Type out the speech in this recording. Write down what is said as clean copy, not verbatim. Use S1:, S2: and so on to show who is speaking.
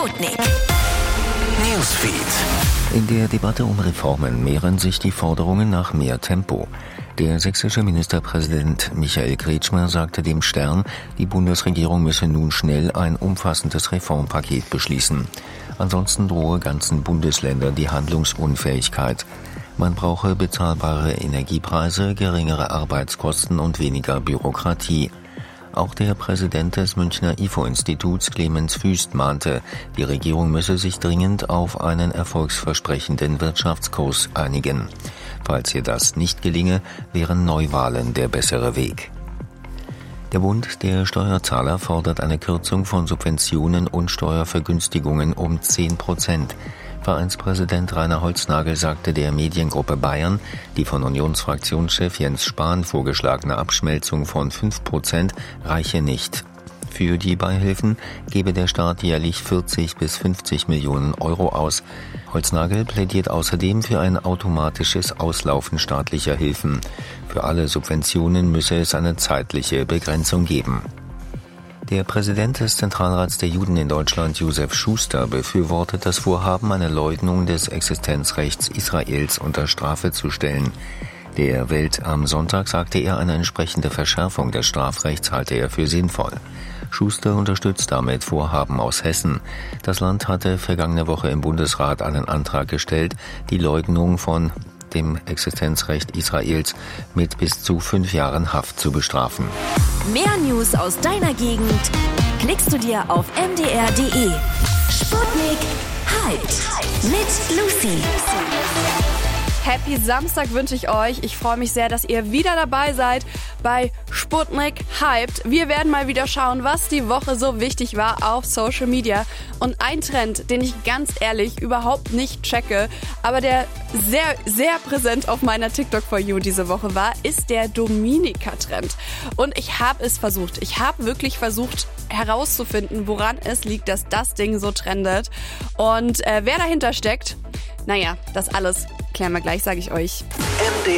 S1: Sputnik
S2: Newsfeed. In der Debatte um Reformen mehren sich die Forderungen nach mehr Tempo. Der sächsische Ministerpräsident Michael Kretschmer sagte dem Stern, die Bundesregierung müsse nun schnell ein umfassendes Reformpaket beschließen. Ansonsten drohe ganzen Bundesländern die Handlungsunfähigkeit. Man brauche bezahlbare Energiepreise, geringere Arbeitskosten und weniger Bürokratie. Auch der Präsident des Münchner IFO-Instituts Clemens Fuest mahnte, die Regierung müsse sich dringend auf einen erfolgsversprechenden Wirtschaftskurs einigen. Falls ihr das nicht gelinge, wären Neuwahlen der bessere Weg. Der Bund der Steuerzahler fordert eine Kürzung von Subventionen und Steuervergünstigungen um 10%. Vereinspräsident Rainer Holznagel sagte der Mediengruppe Bayern, die von Unionsfraktionschef Jens Spahn vorgeschlagene Abschmelzung von 5% reiche nicht. Für die Beihilfen gebe der Staat jährlich 40 bis 50 Millionen Euro aus. Holznagel plädiert außerdem für ein automatisches Auslaufen staatlicher Hilfen. Für alle Subventionen müsse es eine zeitliche Begrenzung geben. Der Präsident des Zentralrats der Juden in Deutschland, Josef Schuster, befürwortet das Vorhaben, eine Leugnung des Existenzrechts Israels unter Strafe zu stellen. Der Welt am Sonntag sagte er, eine entsprechende Verschärfung des Strafrechts halte er für sinnvoll. Schuster unterstützt damit Vorhaben aus Hessen. Das Land hatte vergangene Woche im Bundesrat einen Antrag gestellt, die Leugnung von dem Existenzrecht Israels mit bis zu 5 Jahren Haft zu bestrafen.
S1: Mehr News aus deiner Gegend klickst du dir auf mdr.de. Sputnik Hyped mit Lucy.
S3: Happy Samstag wünsche ich euch. Ich freue mich sehr, dass ihr wieder dabei seid bei Sputnik Hyped. Wir werden mal wieder schauen, was die Woche so wichtig war auf Social Media. Und ein Trend, den ich ganz ehrlich überhaupt nicht checke, aber der sehr, sehr präsent auf meiner TikTok For You diese Woche war, ist der Dominika-Trend. Und ich habe es versucht. Ich habe wirklich versucht herauszufinden, woran es liegt, dass das Ding so trendet. Und wer dahinter steckt, naja, das alles klären wir gleich, sage ich euch.